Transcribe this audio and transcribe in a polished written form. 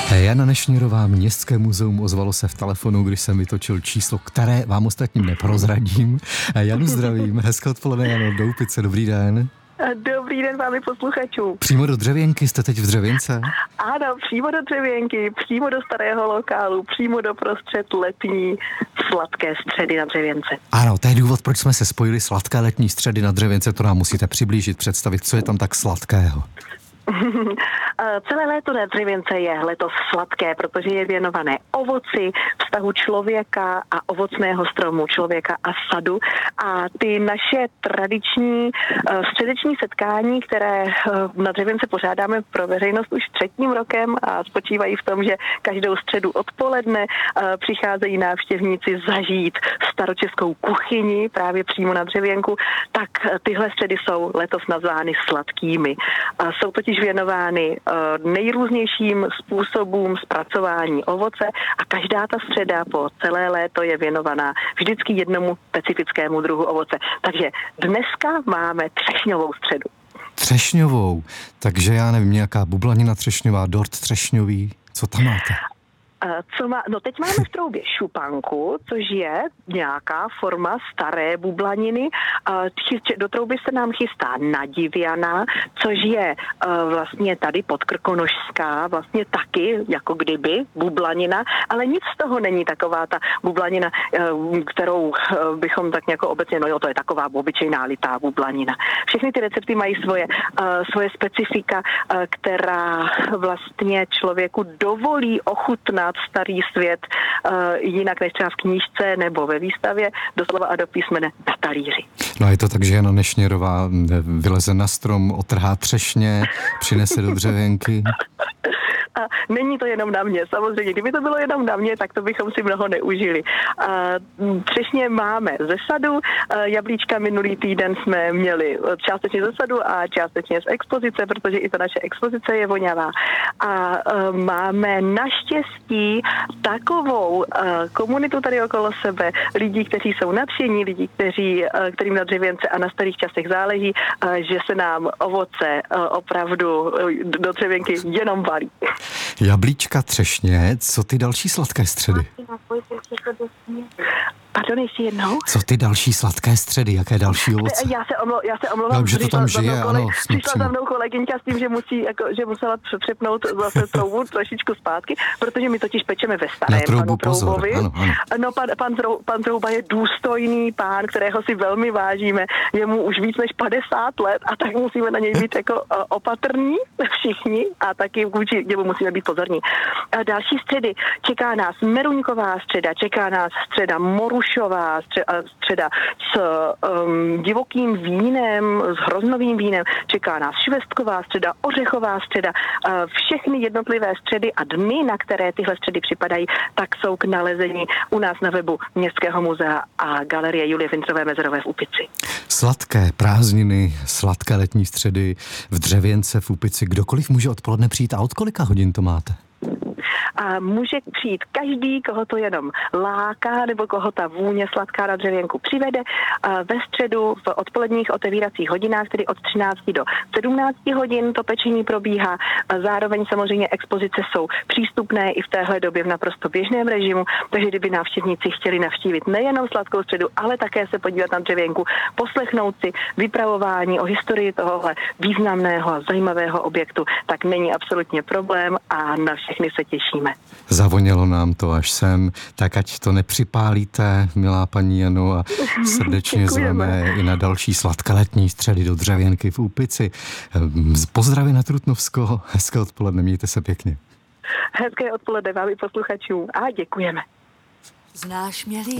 Jana Nešněrová, Městské muzeum, ozvalo se v telefonu, když jsem vytočil číslo, které vám ostatním neprozradím. Janu zdravím, hezké odpoledne, Jano, do Úpice, dobrý den. Dobrý den, vámi posluchačů. Přímo do Dřevěnky, jste teď v Dřevěnce? Ano, přímo do Dřevěnky, přímo do starého lokálu, přímo do prostřed letní sladké středy na Dřevěnce. Ano, to je důvod, proč jsme se spojili, sladké letní středy na Dřevěnce, to nám musíte přiblížit, představit, co je tam tak sladkého. Celé léto na Dřevěnce je letos sladké, protože je věnované ovoci, vztahu člověka a ovocného stromu, člověka a sadu. A ty naše tradiční středeční setkání, které na Dřevěnce pořádáme pro veřejnost už 3. rokem a spočívají v tom, že každou středu odpoledne přicházejí návštěvníci zažít staročeskou kuchyni právě přímo na Dřevěnku, tak tyhle středy jsou letos nazvány sladkými. Jsou totiž věnovány nejrůznějším způsobům zpracování ovoce a každá ta středa po celé léto je věnovaná vždycky jednomu specifickému druhu ovoce. Takže dneska máme třešňovou středu. Třešňovou, takže já nevím, nějaká bublanina třešňová, dort třešňový, co tam máte? No teď máme v troubě šupanku, což je nějaká forma staré bublaniny. Do trouby se nám chystá nadivěna, což je vlastně tady podkrkonožská, vlastně taky jako kdyby bublanina, ale nic z toho není taková ta bublanina, kterou bychom tak nějak obecně, no jo, to je taková obyčejná litá bublanina. Všechny ty recepty mají svoje specifika, která vlastně člověku dovolí ochutnat starý svět jinak než třeba v knížce nebo ve výstavě, doslova a do písmene na talíři. No je to tak, že Jana Nešněrová vyleze na strom, otrhá třešně, přinese do Dřevěnky. A není to jenom na mě, samozřejmě. Kdyby to bylo jenom na mě, tak to bychom si mnoho neužili. Třešně máme ze sadu, jablíčka minulý týden jsme měli částečně ze sadu a částečně z expozice, protože i ta naše expozice je voňavá. A máme naštěstí takovou komunitu tady okolo sebe, lidí, kteří jsou nadšení, lidí, kterým na Dřevěnce a na starých časech záleží, že se nám ovoce opravdu do Dřevěnky jenom valí. Jablíčka, třešně, co ty další sladké středy? Pardon, ještě jednou? Co ty další sladké středy, jaké další ovoce? Já se omlouvám, že to tam žije, ano. Přišla za mnou kolegyňka s tím, že musela přepnout zase troubu trošičku zpátky, protože my totiž pečeme ve starém panu Troubovi. Ano. No, pan Trouba je důstojný pán, kterého si velmi vážíme. Je mu už víc než 50 let a tak musíme na něj být jako opatrní všichni a taky vůči němu musíme být pozorní. Další středy čeká nás Meruňková středa, čeká nás středa Morušová, středa s divokým vínem, s hroznovým vínem, čeká nás Švestková středa, Ořechová středa, všechny jednotlivé středy a dny, na které tyhle středy připadají, tak jsou k nalezení u nás na webu Městského muzea a galerie Julie Wintrové Mezerové v Úpici. Sladké prázdniny, sladké letní středy v Dřevěnce v Úpici. Kdokoliv může odpoledne přijít a od kolika hodin to máte? A může přijít každý, koho to jenom láká, nebo koho ta vůně sladká na Dřevěnku přivede. Ve středu v odpoledních otevíracích hodinách, tedy od 13 do 17 hodin to pečení probíhá. Zároveň samozřejmě expozice jsou přístupné i v téhle době v naprosto běžném režimu, takže kdyby návštěvníci chtěli navštívit nejenom sladkou středu, ale také se podívat na Dřevěnku, poslechnout si vypravování o historii tohohle významného a zajímavého objektu, tak není absolutně problém a na všechny se těšíme. Zavonělo nám to až sem, tak ať to nepřipálíte, milá paní Jano, a srdečně zveme i na další sladké letní středy do Dřevěnky v Úpici. Pozdraví na Trutnovsko, hezké odpoledne, mějte se pěkně. Hezké odpoledne vám i posluchačům a děkujeme. Znáš mě